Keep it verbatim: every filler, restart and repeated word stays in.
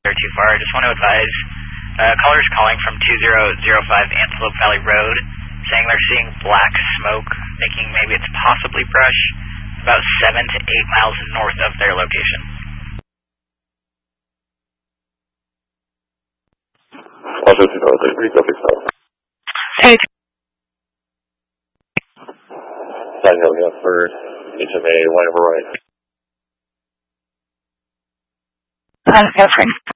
They're too far. I just want to advise uh, callers calling from two zero zero five Antelope Valley Road, saying they're seeing black smoke, thinking maybe it's possibly brush, about seven to eight miles north of their location. Hey. Daniel for H M A, whatever, right? Uh, girlfriend.